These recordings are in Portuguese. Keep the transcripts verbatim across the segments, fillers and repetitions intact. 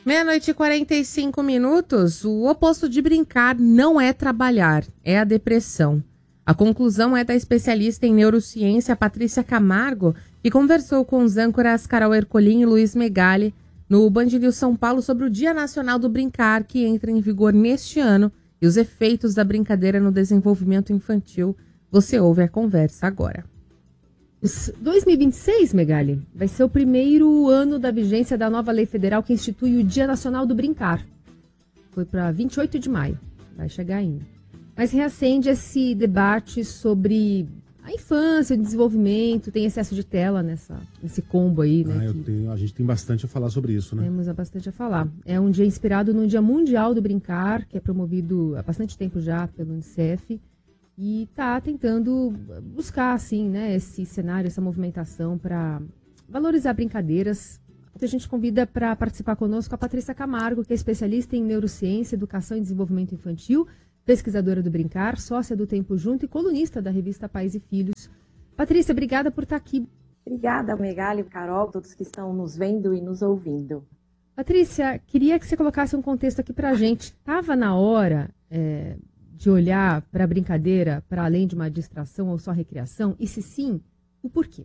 Meia-noite e quarenta e cinco minutos. O oposto de brincar não é trabalhar, é a depressão. A conclusão é da especialista em neurociência Patrícia Camargo, que conversou com os âncoras Carol Ercolim e Luiz Megali no Band News São Paulo sobre o Dia Nacional do Brincar, que entra em vigor neste ano, e os efeitos da brincadeira no desenvolvimento infantil. Você ouve a conversa agora. dois mil e vinte e seis, Megali, vai ser o primeiro ano da vigência da nova lei federal que institui o Dia Nacional do Brincar. Foi para vinte e oito de maio, vai chegar ainda. Mas reacende esse debate sobre a infância, o desenvolvimento, tem excesso de tela nessa, nesse combo aí, né? Ah, eu tenho, a gente tem bastante a falar sobre isso, né? Temos bastante a falar. É um dia inspirado no Dia Mundial do Brincar, que é promovido há bastante tempo já pelo Unicef. E está tentando buscar, assim, né, esse cenário, essa movimentação para valorizar brincadeiras. A gente convida para participar conosco a Patrícia Camargo, que é especialista em neurociência, educação e desenvolvimento infantil, pesquisadora do Brincar, sócia do Tempo Junto e colunista da revista Pais e Filhos. Patrícia, obrigada por estar aqui. Obrigada, Megali, Carol, todos que estão nos vendo e nos ouvindo. Patrícia, queria que você colocasse um contexto aqui para a gente. Estava na hora... É... de olhar para a brincadeira para além de uma distração ou só recreação? E se sim, o porquê?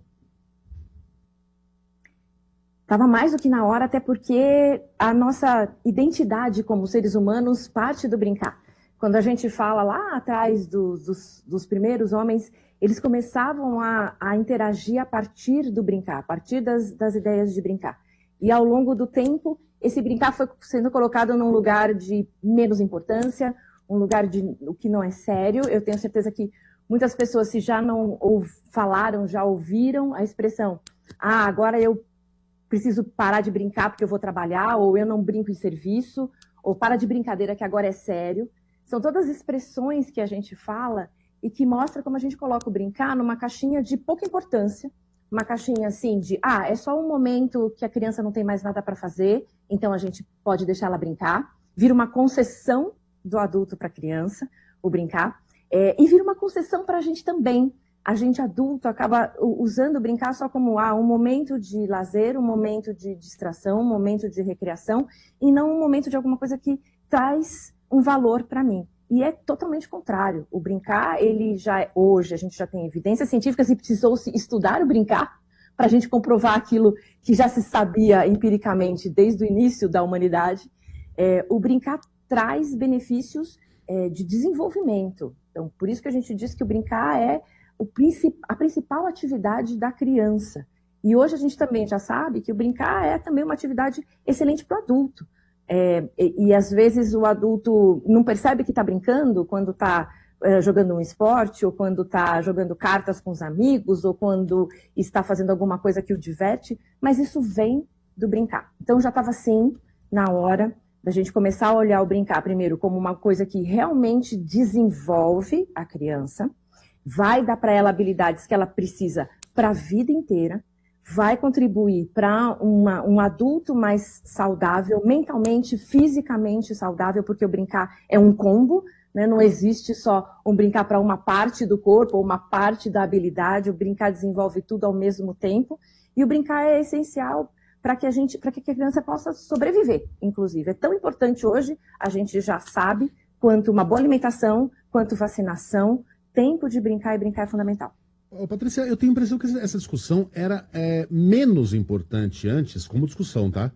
Estava mais do que na hora, até porque a nossa identidade como seres humanos parte do brincar. Quando a gente fala lá atrás do, dos, dos primeiros homens, eles começavam a, a interagir a partir do brincar, a partir das, das ideias de brincar. E ao longo do tempo, esse brincar foi sendo colocado num lugar de menos importância, um lugar de o que não é sério. Eu tenho certeza que muitas pessoas, se já não ou, falaram, já ouviram a expressão, ah, agora eu preciso parar de brincar porque eu vou trabalhar, ou eu não brinco em serviço, ou para de brincadeira que agora é sério. São todas expressões que a gente fala e que mostra como a gente coloca o brincar numa caixinha de pouca importância, uma caixinha assim de, ah, é só um momento que a criança não tem mais nada para fazer, então a gente pode deixar ela brincar, vira uma concessão do adulto para a criança, o brincar, é, e vira uma concessão para a gente também. A gente adulto acaba usando o brincar só como ah, um momento de lazer, um momento de distração, um momento de recreação, e não um momento de alguma coisa que traz um valor para mim. E é totalmente contrário. O brincar, ele já hoje, a gente já tem evidências científicas e precisou se estudar o brincar para a gente comprovar aquilo que já se sabia empiricamente desde o início da humanidade. É, o brincar traz benefícios é, de desenvolvimento. Então, por isso que a gente diz que o brincar é o princip- a principal atividade da criança. E hoje a gente também já sabe que o brincar é também uma atividade excelente para o adulto. É, e, e às vezes o adulto não percebe que está brincando quando está é, jogando um esporte, ou quando está jogando cartas com os amigos, ou quando está fazendo alguma coisa que o diverte, mas isso vem do brincar. Então já estava assim, na hora da gente começar a olhar o brincar primeiro como uma coisa que realmente desenvolve a criança, vai dar para ela habilidades que ela precisa para a vida inteira, vai contribuir para um adulto mais saudável, mentalmente, fisicamente saudável, porque o brincar é um combo, né? Não existe só um brincar para uma parte do corpo ou uma parte da habilidade, o brincar desenvolve tudo ao mesmo tempo, e o brincar é essencial para que a gente, para que a criança possa sobreviver, inclusive. É tão importante hoje, a gente já sabe, quanto uma boa alimentação, quanto vacinação, tempo de brincar e brincar é fundamental. Ô, Patrícia, eu tenho a impressão que essa discussão era é, menos importante antes, como discussão, tá?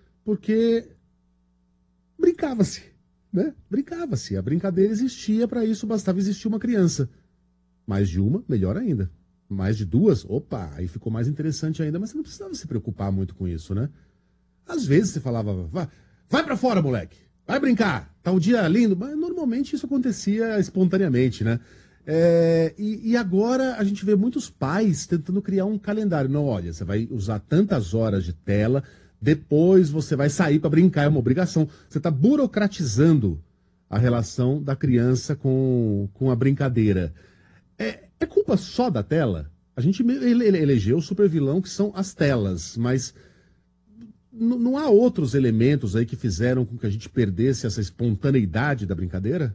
Porque brincava-se, né? Brincava-se. A brincadeira existia, para isso bastava existir uma criança. Mais de uma, melhor ainda. Mais de duas, opa, aí ficou mais interessante ainda, mas você não precisava se preocupar muito com isso, né? Às vezes você falava, vai, vai pra fora, moleque, vai brincar, tá um dia lindo, mas normalmente isso acontecia espontaneamente, né? É, e, e agora a gente vê muitos pais tentando criar um calendário. Não, olha, você vai usar tantas horas de tela, depois você vai sair para brincar, é uma obrigação. Você está burocratizando a relação da criança com, com a brincadeira. É, é culpa só da tela? A gente ele, ele elegeu o supervilão que são as telas, mas n- não há outros elementos aí que fizeram com que a gente perdesse essa espontaneidade da brincadeira?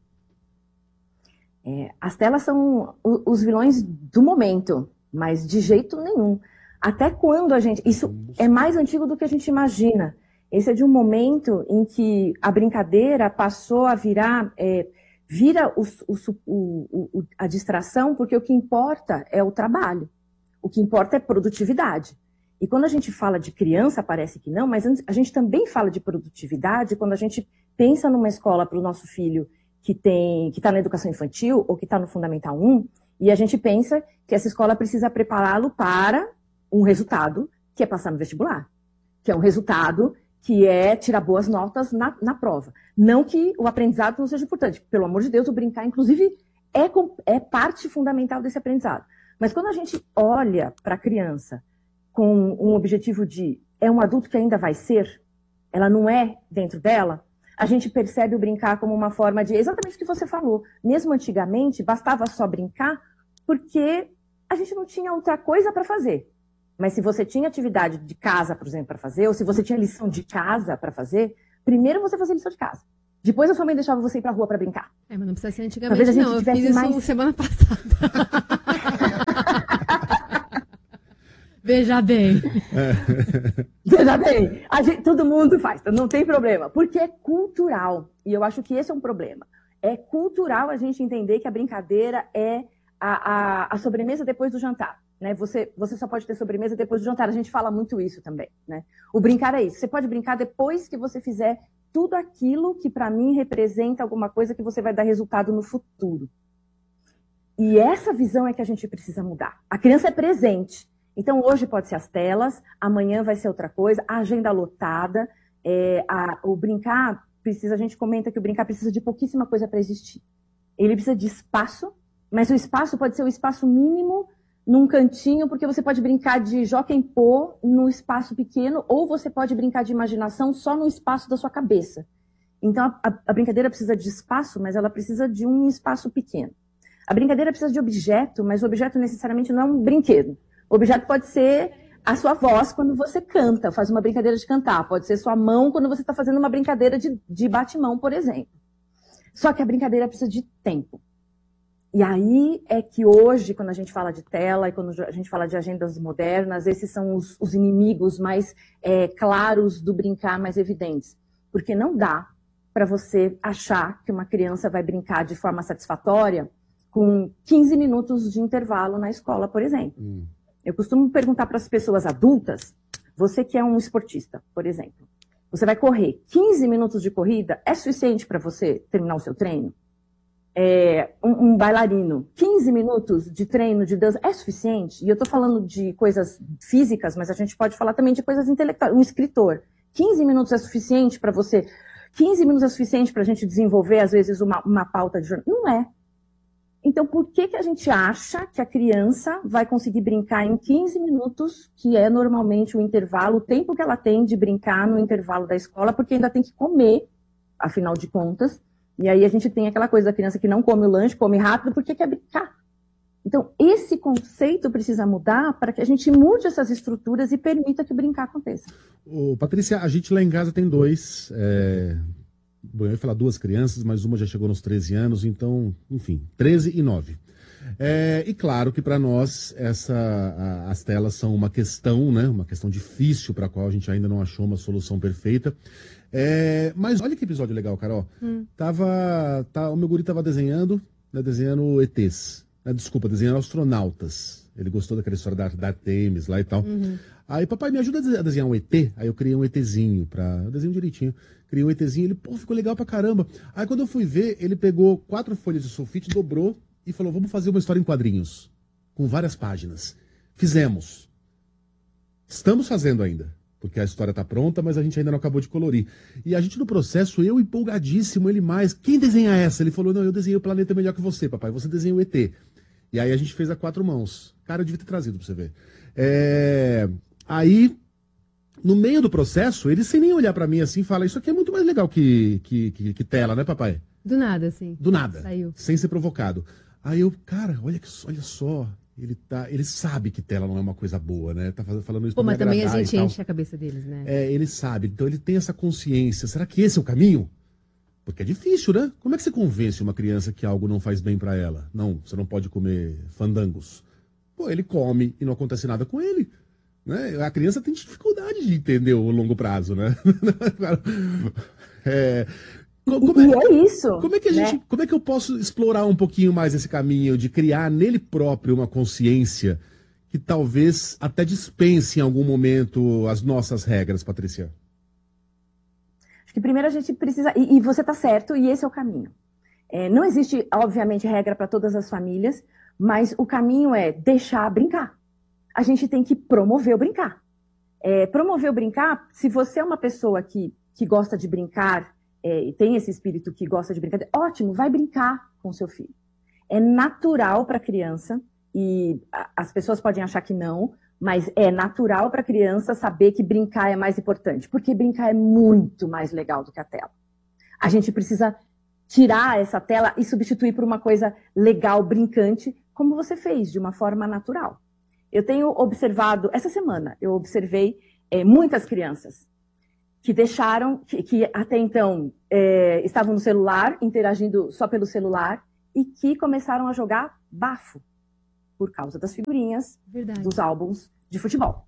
É, as telas são o, os vilões do momento, mas de jeito nenhum. Até quando a gente... Isso é mais antigo do que a gente imagina. Esse é de um momento em que a brincadeira passou a virar, é, vira o, o, o, a distração, porque o que importa é o trabalho. O que importa é produtividade. E quando a gente fala de criança, parece que não, mas a gente também fala de produtividade quando a gente pensa numa escola para o nosso filho que tem, que está na educação infantil ou que está no Fundamental um, e a gente pensa que essa escola precisa prepará-lo para um resultado que é passar no vestibular, que é um resultado que é tirar boas notas na, na prova. Não que o aprendizado não seja importante. Pelo amor de Deus, o brincar, inclusive, é, é parte fundamental desse aprendizado. Mas quando a gente olha para a criança com um objetivo de é um adulto que ainda vai ser, ela não é dentro dela, a gente percebe o brincar como uma forma de, exatamente o que você falou, mesmo antigamente, bastava só brincar porque a gente não tinha outra coisa para fazer. Mas se você tinha atividade de casa, por exemplo, para fazer, ou se você tinha lição de casa para fazer, primeiro você fazia lição de casa. Depois a sua mãe deixava você ir pra rua para brincar. É, mas não precisa ser antigamente, não. Eu fiz isso mais... semana passada. Veja bem. É. Veja bem. A gente, todo mundo faz, não tem problema. Porque é cultural. E eu acho que esse é um problema. É cultural a gente entender que a brincadeira é a, a, a sobremesa depois do jantar. Né? Você, você só pode ter sobremesa depois do jantar. A gente fala muito isso também. Né? O brincar é isso. Você pode brincar depois que você fizer tudo aquilo que para mim representa alguma coisa que você vai dar resultado no futuro. E essa visão é que a gente precisa mudar. A criança é presente. Então hoje pode ser as telas, amanhã vai ser outra coisa, a agenda lotada, é, a, o brincar precisa, a gente comenta que o brincar precisa de pouquíssima coisa para existir. Ele precisa de espaço, mas o espaço pode ser o espaço mínimo num cantinho, porque você pode brincar de jockey pô num espaço pequeno, ou você pode brincar de imaginação só no espaço da sua cabeça. Então a, a, a brincadeira precisa de espaço, mas ela precisa de um espaço pequeno. A brincadeira precisa de objeto, mas o objeto necessariamente não é um brinquedo. O objeto pode ser a sua voz quando você canta, faz uma brincadeira de cantar. Pode ser sua mão quando você está fazendo uma brincadeira de, de bate-mão, por exemplo. Só que a brincadeira precisa de tempo. E aí é que hoje, quando a gente fala de tela e quando a gente fala de agendas modernas, esses são os, os inimigos mais é, claros do brincar, mais evidentes. Porque não dá para você achar que uma criança vai brincar de forma satisfatória com quinze minutos de intervalo na escola, por exemplo. Hum. Eu costumo perguntar para as pessoas adultas, você que é um esportista, por exemplo, você vai correr quinze minutos de corrida, é suficiente para você terminar o seu treino? É, um, um bailarino, quinze minutos de treino de dança é suficiente? E eu estou falando de coisas físicas, mas a gente pode falar também de coisas intelectuais. Um escritor, quinze minutos é suficiente para você? quinze minutos é suficiente para a gente desenvolver, às vezes, uma, uma pauta de jornal? Não é. Então, por que, que a gente acha que a criança vai conseguir brincar em quinze minutos, que é normalmente o intervalo, o tempo que ela tem de brincar no intervalo da escola, porque ainda tem que comer, afinal de contas. E aí a gente tem aquela coisa da criança que não come o lanche, come rápido, porque quer brincar. Então, esse conceito precisa mudar para que a gente mude essas estruturas e permita que o brincar aconteça. Ô, Patrícia, a gente lá em casa tem dois... É... Bom, eu ia falar duas crianças, mas uma já chegou nos treze anos, então, enfim, treze e nove. É, e claro que para nós essa, a, as telas são uma questão, né, uma questão difícil para a qual a gente ainda não achou uma solução perfeita. É, mas olha que episódio legal, Carol. Hum. Tava, tá, o meu guri estava desenhando, né, desenhando E Tês. Né, desculpa, desenhando astronautas. Ele gostou daquela história da, da Artemis lá e tal. Uhum. Aí, papai, me ajuda a desenhar um E T? Aí eu criei um ETzinho, pra... eu desenho direitinho. Criei um ETzinho, ele, pô, ficou legal pra caramba. Aí quando eu fui ver, ele pegou quatro folhas de sulfite, dobrou e falou, vamos fazer uma história em quadrinhos. Com várias páginas. Fizemos. Estamos fazendo ainda. Porque a história tá pronta, mas a gente ainda não acabou de colorir. E a gente no processo, eu empolgadíssimo, ele mais. Quem desenha essa? Ele falou, não, eu desenhei o planeta melhor que você, papai. Você desenha o E T. E aí a gente fez a quatro mãos. Cara, eu devia ter trazido pra você ver. É... Aí, no meio do processo, ele sem nem olhar pra mim assim, fala, isso aqui é muito mais legal que, que, que, que tela, né, papai? Do nada, assim. Do nada. Saiu. Sem ser provocado. Aí eu, cara, olha, que, olha só, ele, tá, ele sabe que tela não é uma coisa boa, né? Tá falando isso Pô, pra mas também a gente enche a cabeça deles, né? É, ele sabe. Então ele tem essa consciência. Será que esse é o caminho? Porque é difícil, né? Como é que você convence uma criança que algo não faz bem pra ela? Não, você não pode comer fandangos. Pô, ele come e não acontece nada com ele. Né? A criança tem dificuldade de entender o longo prazo, né? é, como, e é, é isso. Como é, que a gente, né? como é que eu posso explorar um pouquinho mais esse caminho de criar nele próprio uma consciência que talvez até dispense em algum momento as nossas regras, Patrícia? Acho que primeiro a gente precisa... E, e você está certo, e esse é o caminho. É, não existe, obviamente, regra para todas as famílias, mas o caminho é deixar brincar. A gente tem que promover o brincar. É, promover o brincar, se você é uma pessoa que, que gosta de brincar, é, e tem esse espírito que gosta de brincar, ótimo, vai brincar com seu filho. É natural para a criança, e a, as pessoas podem achar que não, mas é natural para a criança saber que brincar é mais importante, porque brincar é muito mais legal do que a tela. A gente precisa tirar essa tela e substituir por uma coisa legal, brincante, como você fez, de uma forma natural. Eu tenho observado, essa semana, eu observei é, muitas crianças que deixaram, que, que até então é, estavam no celular, interagindo só pelo celular, e que começaram a jogar bafo, por causa das figurinhas, Verdade. dos álbuns de futebol.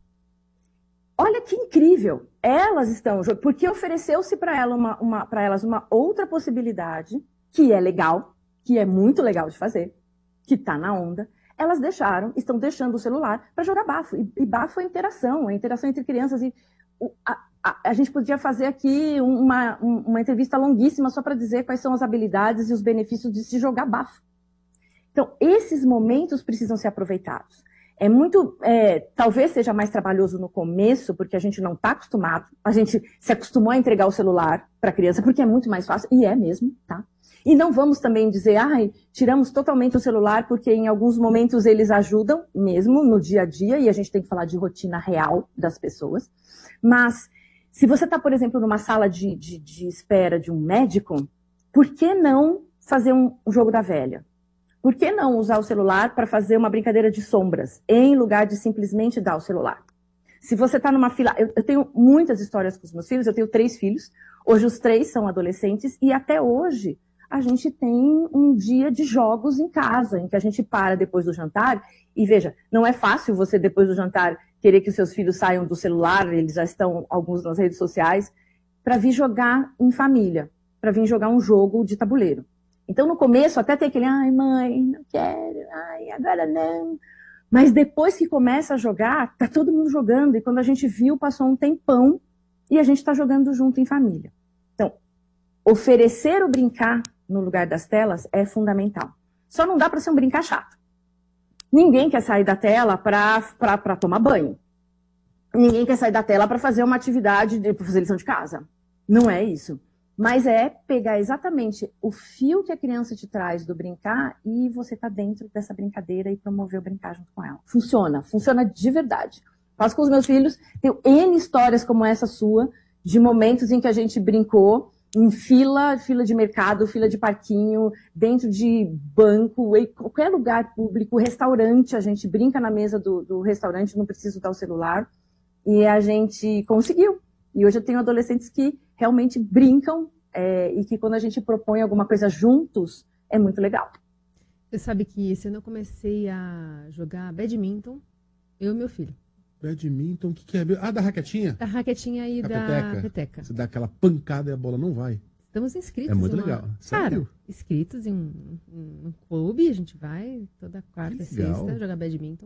Olha que incrível! Elas estão... Porque ofereceu-se para ela uma, uma, para elas uma outra possibilidade, que é legal, que é muito legal de fazer, que está na onda. Elas deixaram, estão deixando o celular para jogar bafo. E, e bafo é interação, é interação entre crianças. E o, a, a, a gente podia fazer aqui uma, uma entrevista longuíssima só para dizer quais são as habilidades e os benefícios de se jogar bafo. Então, esses momentos precisam ser aproveitados. É muito, é, talvez seja mais trabalhoso no começo, porque a gente não está acostumado, a gente se acostumou a entregar o celular para a criança, porque é muito mais fácil, e é mesmo, tá? E não vamos também dizer, ai, tiramos totalmente o celular, porque em alguns momentos eles ajudam, mesmo no dia a dia, e a gente tem que falar de rotina real das pessoas. Mas, se você está, por exemplo, numa sala de, de, de espera de um médico, por que não fazer um, um jogo da velha? Por que não usar o celular para fazer uma brincadeira de sombras, em lugar de simplesmente dar o celular? Se você está numa fila... Eu, eu tenho muitas histórias com os meus filhos, eu tenho três filhos, hoje os três são adolescentes, e até hoje a gente tem um dia de jogos em casa, em que a gente para depois do jantar, e veja, não é fácil você depois do jantar querer que os seus filhos saiam do celular, eles já estão, alguns nas redes sociais, para vir jogar em família, para vir jogar um jogo de tabuleiro. Então, no começo, até tem aquele, ai, mãe, não quero, ai, agora não. Mas depois que começa a jogar, tá todo mundo jogando. E quando a gente viu, passou um tempão e a gente está jogando junto em família. Então, oferecer o brincar no lugar das telas é fundamental. Só não dá para ser um brincar chato. Ninguém quer sair da tela para tomar banho. Ninguém quer sair da tela para fazer uma atividade, para fazer lição de casa. Não é isso. Mas é pegar exatamente o fio que a criança te traz do brincar e você tá dentro dessa brincadeira e promover o brincar junto com ela. Funciona, funciona de verdade. Faço com os meus filhos, tenho N histórias como essa sua, de momentos em que a gente brincou em fila, fila de mercado, fila de parquinho, dentro de banco, em qualquer lugar público, restaurante, a gente brinca na mesa do, do restaurante, não precisa usar o celular, e a gente conseguiu. E hoje eu tenho adolescentes que realmente brincam é, e que quando a gente propõe alguma coisa juntos, é muito legal. Você sabe que esse ano eu comecei a jogar badminton, eu e meu filho. Badminton, o que, que é? Ah, da raquetinha? Da raquetinha e a da peteca. peteca. Você dá aquela pancada e a bola não vai. Estamos inscritos. É muito em uma... legal. Cara, Sério? inscritos em um, um clube, a gente vai toda quarta, sexta, jogar badminton.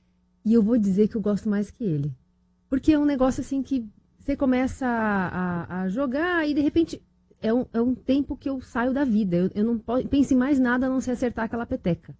E eu vou dizer que eu gosto mais que ele. Porque é um negócio assim que você começa a, a, a jogar e de repente é um, é um tempo que eu saio da vida. Eu, eu não posso, penso em mais nada a não ser acertar aquela peteca.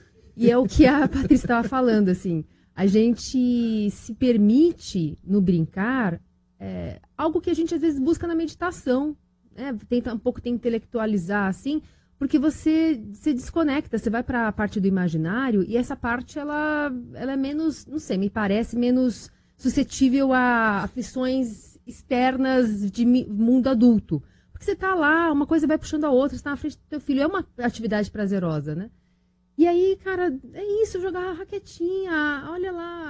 E é o que a Patrícia estava falando, assim. A gente se permite, no brincar, é, algo que a gente às vezes busca na meditação. Né? Tenta um pouco intelectualizar, assim, porque você se desconecta, você vai para a parte do imaginário e essa parte, ela, ela é menos, não sei, me parece menos suscetível a aflições externas de mundo adulto. Porque você está lá, uma coisa vai puxando a outra, você está na frente do teu filho, é uma atividade prazerosa, né? E aí, cara, é isso, jogar a raquetinha, olha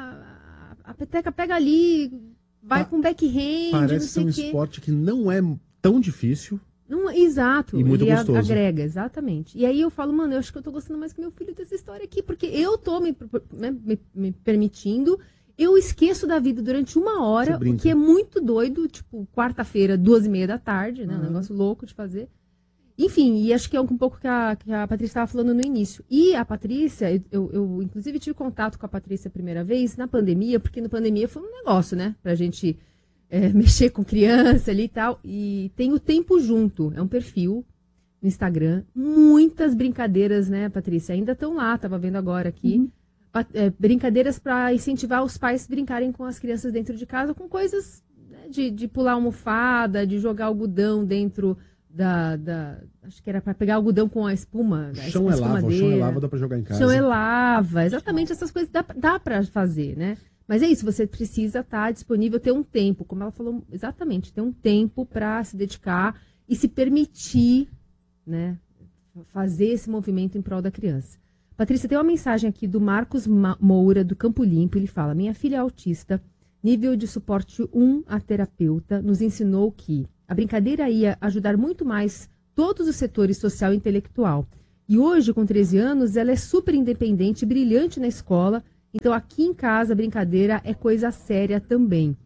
lá, a peteca pega ali, vai pa com backhand, parece não sei ser um quê. esporte que não é tão difícil. Não, exato, e muito ele gostoso. Agrega, exatamente. E aí eu falo, mano, eu acho que eu tô gostando mais que meu filho dessa história aqui, porque eu tô me, me, me permitindo, Eu esqueço da vida durante uma hora, o que é muito doido, tipo, quarta-feira, duas e meia da tarde, né? Uhum. Um negócio louco de fazer. Enfim, e acho que é um pouco que a, que a Patrícia estava falando no início. E a Patrícia, eu, eu inclusive tive contato com a Patrícia a primeira vez na pandemia, porque na pandemia foi um negócio, né? Pra gente é, mexer com criança ali e tal. E tem o Tempo Junto, é um perfil no Instagram. Muitas brincadeiras, né, Patrícia? Ainda estão lá, tava vendo agora aqui. Uhum. É, brincadeiras para incentivar os pais a brincarem com as crianças dentro de casa, com coisas, né, de, de pular almofada, de jogar algodão dentro... Da, da, acho que era para pegar algodão com a espuma. A chão é lava, o chão é lava, dá para jogar em casa. Chão é lava, exatamente essas coisas dá, dá para fazer, né? Mas é isso, você precisa estar disponível, ter um tempo, como ela falou, exatamente, ter um tempo para se dedicar e se permitir, né, fazer esse movimento em prol da criança. Patrícia, tem uma mensagem aqui do Marcos Moura, do Campo Limpo, ele fala: minha filha é autista, nível de suporte um a terapeuta, nos ensinou que a brincadeira ia ajudar muito mais todos os setores social e intelectual. E hoje, com treze anos, ela é super independente, brilhante na escola. Então, aqui em casa, a brincadeira é coisa séria também.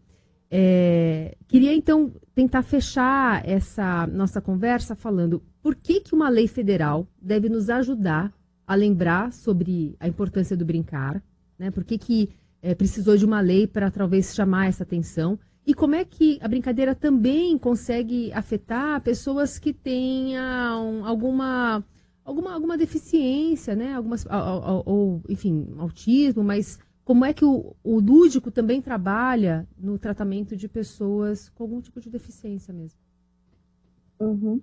É, queria, então, tentar fechar essa nossa conversa falando por que, que uma lei federal deve nos ajudar a lembrar sobre a importância do brincar, né? Por que, que é, precisou de uma lei para talvez chamar essa atenção. E como é que a brincadeira também consegue afetar pessoas que tenham alguma, alguma, alguma deficiência, né? Algumas, ou, ou, enfim, autismo, mas como é que o, o lúdico também trabalha no tratamento de pessoas com algum tipo de deficiência mesmo? Uhum.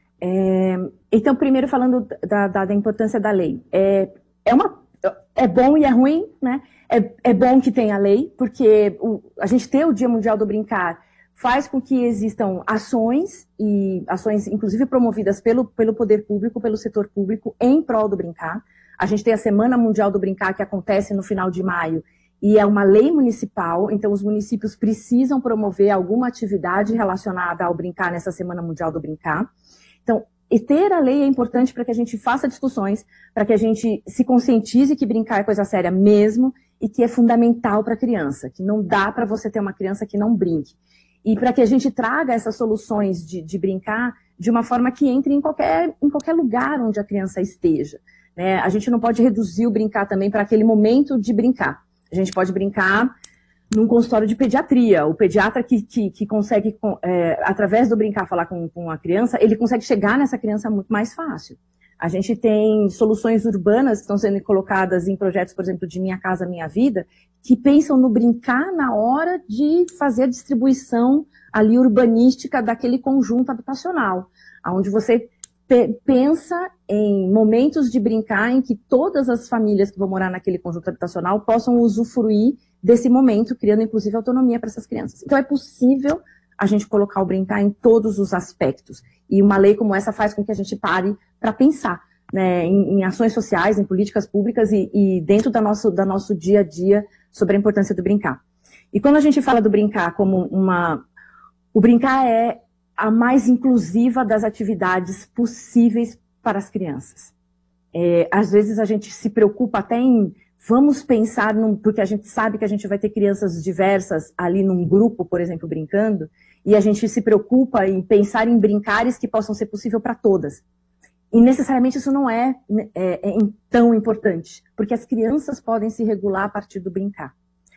É, então, primeiro falando da, da, da importância da lei. É, é uma... É bom e é ruim, né? É, é bom que tenha lei, porque o, a gente ter o Dia Mundial do Brincar faz com que existam ações, e ações inclusive promovidas pelo, pelo poder público, pelo setor público, em prol do brincar. A gente tem a Semana Mundial do Brincar, que acontece no final de maio, e é uma lei municipal, então os municípios precisam promover alguma atividade relacionada ao brincar nessa Semana Mundial do Brincar. Então, e ter a lei é importante para que a gente faça discussões, para que a gente se conscientize que brincar é coisa séria mesmo e que é fundamental para a criança, que não dá para você ter uma criança que não brinque. E para que a gente traga essas soluções de, de brincar de uma forma que entre em qualquer, em qualquer lugar onde a criança esteja, né? A gente não pode reduzir o brincar também para aquele momento de brincar. A gente pode brincar num consultório de pediatria. O pediatra que, que, que consegue, é, através do brincar, falar com, com a criança, ele consegue chegar nessa criança muito mais fácil. A gente tem soluções urbanas que estão sendo colocadas em projetos, por exemplo, de Minha Casa Minha Vida, que pensam no brincar na hora de fazer a distribuição ali urbanística daquele conjunto habitacional, onde você pe- pensa em momentos de brincar em que todas as famílias que vão morar naquele conjunto habitacional possam usufruir desse momento, criando inclusive autonomia para essas crianças. Então é possível a gente colocar o brincar em todos os aspectos. E uma lei como essa faz com que a gente pare para pensar, né, em, em ações sociais, em políticas públicas e, e dentro da nosso, da nosso dia a dia sobre a importância do brincar. E quando a gente fala do brincar como uma... O brincar é a mais inclusiva das atividades possíveis para as crianças. É, às vezes a gente se preocupa até em... Vamos pensar, num, porque a gente sabe que a gente vai ter crianças diversas ali num grupo, por exemplo, brincando, e a gente se preocupa em pensar em brincares que possam ser possível para todas. E necessariamente isso não é, é, é tão importante, porque as crianças podem se regular a partir do brincar.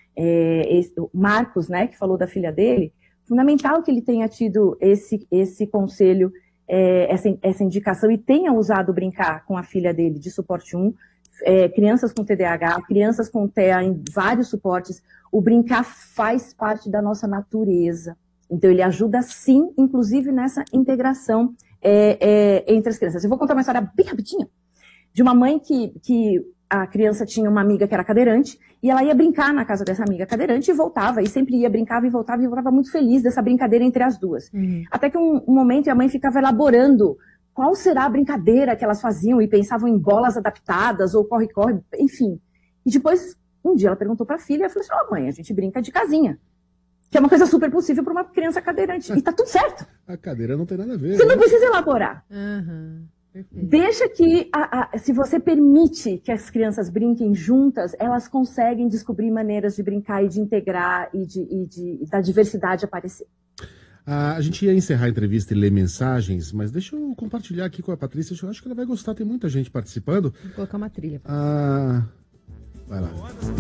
É, esse, o Marcos, né, que falou da filha dele, fundamental que ele tenha tido esse, esse conselho, é, essa, essa indicação, e tenha usado brincar com a filha dele de suporte um, É, crianças com T D A H, crianças com T E A em vários suportes. O brincar faz parte da nossa natureza. Então, ele ajuda, sim, inclusive nessa integração é, é, entre as crianças. Eu vou contar uma história bem rapidinha de uma mãe que, que a criança tinha uma amiga que era cadeirante e ela ia brincar na casa dessa amiga cadeirante e voltava, e sempre ia, brincava e voltava, e voltava muito feliz dessa brincadeira entre as duas. Uhum. Até que um, um momento a mãe ficava elaborando qual será a brincadeira que elas faziam e pensavam em bolas adaptadas ou corre-corre, enfim. E depois, um dia ela perguntou para a filha, e falou assim, ó, oh, mãe, a gente brinca de casinha, que é uma coisa super possível para uma criança cadeirante. E tá tudo certo. A cadeira não tem nada a ver. Você né? não precisa elaborar. Uhum. Perfeito. Deixa que, a, a, se você permite que as crianças brinquem juntas, elas conseguem descobrir maneiras de brincar e de integrar e, de, e de, da diversidade aparecer. Ah, a gente ia encerrar a entrevista e ler mensagens, mas deixa eu compartilhar aqui com a Patrícia, eu acho que ela vai gostar, tem muita gente participando. Vou colocar uma trilha. Ah, vai lá.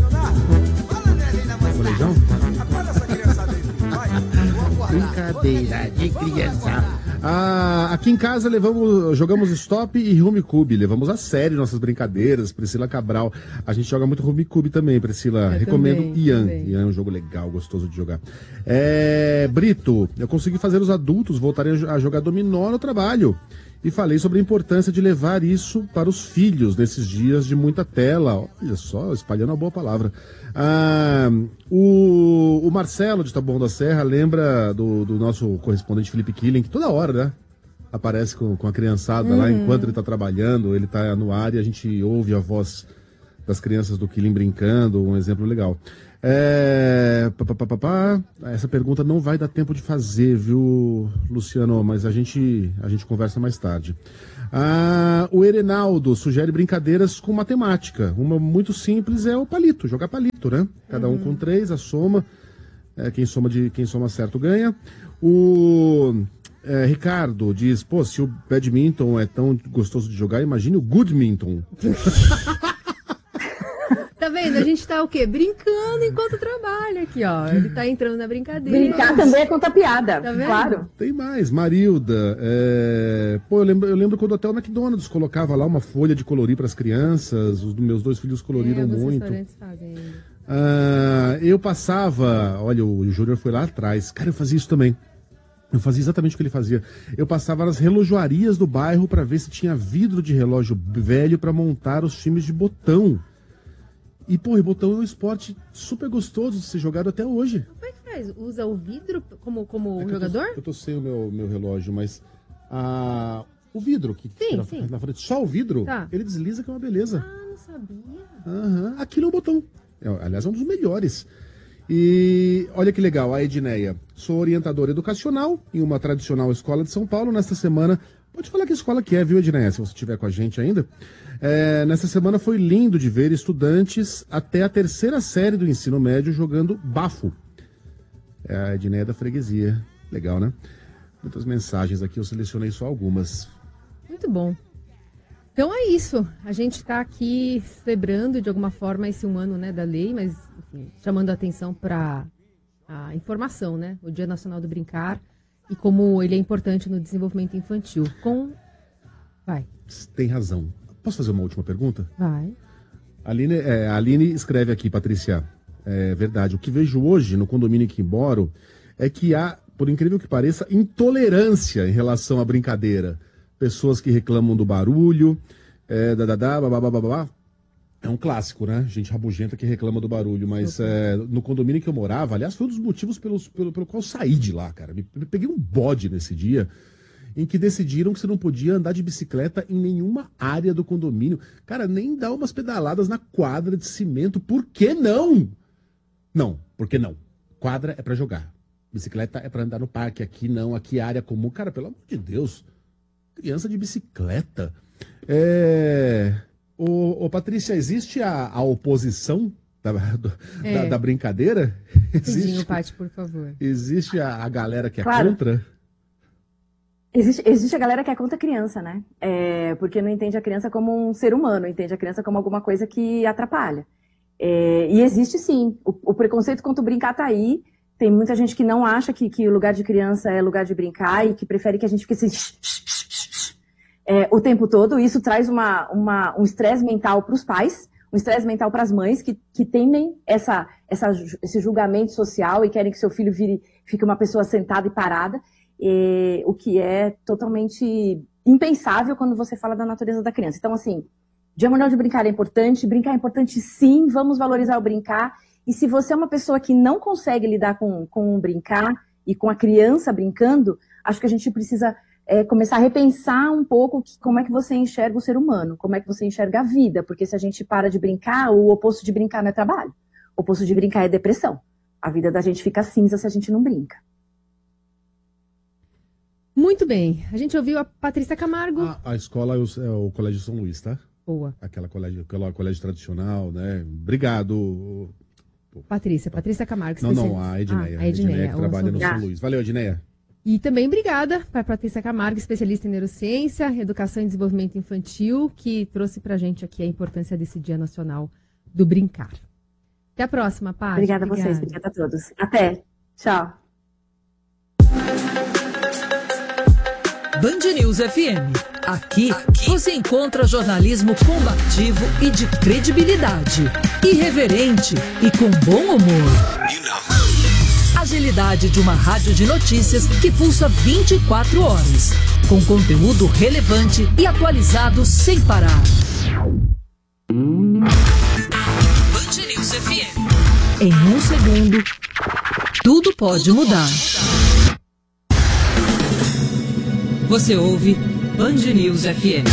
Colejão? Brincadeira de criança. Ah, aqui em casa levamos, jogamos Stop e Rumicube. Levamos a sério nossas brincadeiras. Priscila Cabral. A gente joga muito Rumicube também, Priscila. Eu Recomendo também, Ian. também. Ian é um jogo legal, gostoso de jogar. É, Brito, eu consegui fazer os adultos voltarem a jogar dominó no trabalho. E falei sobre a importância de levar isso para os filhos nesses dias de muita tela. Olha só, espalhando a boa palavra. Ah, o, o Marcelo de Taboão da Serra lembra do, do nosso correspondente Felipe Killing, que toda hora, né? Aparece com, com a criançada uhum. lá, enquanto ele está trabalhando, ele está no ar e a gente ouve a voz das crianças do Killing brincando, um exemplo legal. É, pá, pá, pá, pá. Essa pergunta não vai dar tempo de fazer, viu, Luciano? Mas a gente, a gente conversa mais tarde. Ah, o Erenaldo sugere brincadeiras com matemática. Uma muito simples é o palito, jogar palito, né? Cada um uhum. com três, a soma. É, quem, soma de, quem soma certo ganha. O é, Ricardo diz, pô, se o badminton é tão gostoso de jogar, imagine o goodminton. Tá vendo? A gente tá o quê? Brincando enquanto trabalha aqui, ó. Ele tá entrando na brincadeira. Brincar também é conta piada, tá vendo? Claro. Tem mais, Marilda. É... Pô, eu lembro, eu lembro quando até o McDonald's colocava lá uma folha de colorir para as crianças. Os meus dois filhos coloriram é, muito. Restaurantes fazem ainda. Ah, eu passava... Olha, o Júnior foi lá atrás. Cara, eu fazia isso também. Eu fazia exatamente o que ele fazia. Eu passava nas relojoarias do bairro para ver se tinha vidro de relógio velho para montar os times de botão. E, pô, e botão é um esporte super gostoso de ser jogado até hoje. Como é que faz? Usa o vidro como, como é jogador? Eu tô, eu tô sem o meu, meu relógio, mas ah, o vidro que sim, na, sim. na frente, só o vidro, tá. ele desliza que é uma beleza. Ah, não sabia. Aham, aquilo é um botão. É, aliás, é um dos melhores. E olha que legal, a Edneia. Sou orientadora educacional em uma tradicional escola de São Paulo. Nesta semana, pode falar que escola que é, viu, Edneia, se você estiver com a gente ainda. É, nessa semana foi lindo de ver estudantes até a terceira série do ensino médio jogando bafo. É a Edneia da freguesia. Legal, né? Muitas mensagens aqui, eu selecionei só algumas. Muito bom. Então é isso. A gente está aqui celebrando de alguma forma esse um ano, né, da lei, mas enfim, chamando a atenção para a informação, né? O Dia Nacional do Brincar e como ele é importante no desenvolvimento infantil. Com... Vai. Tem razão. Posso fazer uma última pergunta? Vai. A Aline, é, a Aline escreve aqui, Patrícia, é verdade, o que vejo hoje no condomínio em que moro é que há, por incrível que pareça, intolerância em relação à brincadeira. Pessoas que reclamam do barulho, é, dadadá, babá, é um clássico, né? Gente rabugenta que reclama do barulho, mas é, no condomínio que eu morava, aliás, foi um dos motivos pelos, pelo, pelo qual eu saí de lá, cara. Me, me peguei um bode nesse dia, em que decidiram que você não podia andar de bicicleta em nenhuma área do condomínio. Cara, nem dar umas pedaladas na quadra de cimento. Por que não? Não, por que não? Quadra é pra jogar. Bicicleta é pra andar no parque. Aqui não, aqui é área comum. Cara, pelo amor de Deus. Criança de bicicleta. É... Ô, ô Patrícia, existe a, a oposição da, do, é. da, da brincadeira? Existe, Paty, por favor. Existe a, a galera que é claro. contra? Existe, existe a galera que é contra a criança, né? É, porque não entende a criança como um ser humano, entende a criança como alguma coisa que atrapalha. É, e existe sim, o, o preconceito contra o brincar tá aí. Tem muita gente que não acha que, que o lugar de criança é lugar de brincar e que prefere que a gente fique assim, é, o tempo todo. Isso traz uma, uma, um estresse mental para os pais, um estresse mental para as mães que, que temem essa, essa, esse julgamento social e querem que seu filho vire, fique uma pessoa sentada e parada. É, o que é totalmente impensável quando você fala da natureza da criança. Então, assim, Dia Mundial de Brincar é importante, brincar é importante sim, vamos valorizar o brincar. E se você é uma pessoa que não consegue lidar com, com o brincar e com a criança brincando, acho que a gente precisa é, começar a repensar um pouco que, como é que você enxerga o ser humano, como é que você enxerga a vida, porque se a gente para de brincar, o oposto de brincar não é trabalho. O oposto de brincar é depressão. A vida da gente fica cinza se a gente não brinca. Muito bem. A gente ouviu a Patrícia Camargo. A, a escola é o, é o Colégio São Luís, tá? Boa. Aquela colégio, aquela colégio tradicional, né? Obrigado. Patrícia, Patrícia Camargo. Não, não, a Edneia. Ah, a Edneia, que trabalha no São Luís. Valeu, Edneia. E também obrigada para a Patrícia Camargo, especialista em neurociência, educação e desenvolvimento infantil, que trouxe para a gente aqui a importância desse Dia Nacional do Brincar. Até a próxima, Paty. Obrigada a vocês, obrigada a todos. Até. Tchau. Band News F M. Aqui, você encontra jornalismo combativo e de credibilidade. Irreverente e com bom humor. Agilidade de uma rádio de notícias que pulsa vinte e quatro horas. Com conteúdo relevante e atualizado sem parar. Band News F M. Em um segundo, tudo pode mudar. Você ouve Band News F M.